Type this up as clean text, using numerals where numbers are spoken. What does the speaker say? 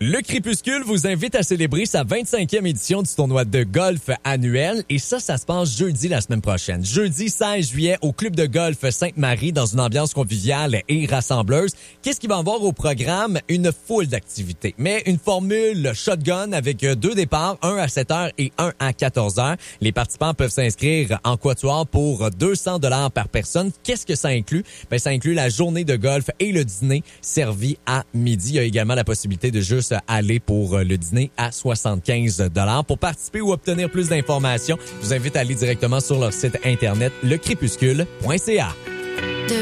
Le Crépuscule vous invite à célébrer sa 25e édition du tournoi de golf annuel et ça se passe jeudi la semaine prochaine. Jeudi 16 juillet au club de golf Sainte-Marie dans une ambiance conviviale et rassembleuse. Qu'est-ce qu'il va y avoir au programme? Une foule d'activités, mais une formule shotgun avec 2 départs, un à 7 heures et un à 14 heures. Les participants peuvent s'inscrire en quatuor pour 200 $ par personne. Qu'est-ce que ça inclut? Ben, ça inclut la journée de golf et le dîner servi à midi. Il y a également la possibilité de juste aller pour le dîner à 75 $. Pour participer ou obtenir plus d'informations, je vous invite à aller directement sur leur site internet lecrépuscule.ca.